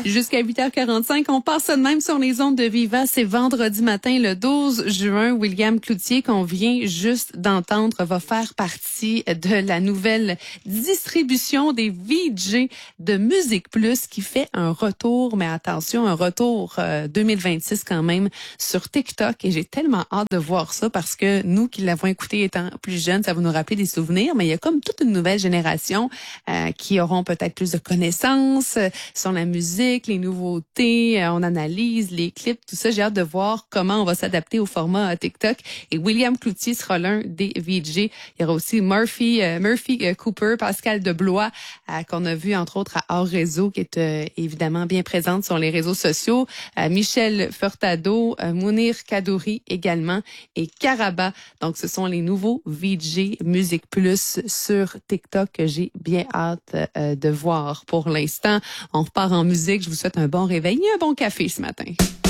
Jusqu'à 8h45, on passe ça de même sur les ondes de Viva. C'est vendredi matin, le 12 juin. William Cloutier, qu'on vient juste d'entendre, va faire partie de la nouvelle distribution des VJ de Musique Plus qui fait un retour, mais attention, un retour 2026 quand même sur TikTok. Et j'ai tellement hâte de voir ça parce que nous qui l'avons écouté étant plus jeunes, ça va nous rappeler des souvenirs, mais il y a comme toute une nouvelle génération qui auront peut-être plus de connaissances sur la musique, les nouveautés, on analyse les clips, tout ça. J'ai hâte de voir comment on va s'adapter au format TikTok. Et William Cloutier sera l'un des VJ. Il y aura aussi Murphy Cooper, Pascal Deblois, qu'on a vu entre autres à Hors Réseau, qui est évidemment bien présente sur les réseaux sociaux. Michel Furtado, Mounir Kadouri également et Caraba. Donc, ce sont les nouveaux VJ Musique Plus sur TikTok que j'ai bien hâte de voir. Pour l'instant, on repart en musique. Je vous souhaite un bon réveil et un bon café ce matin.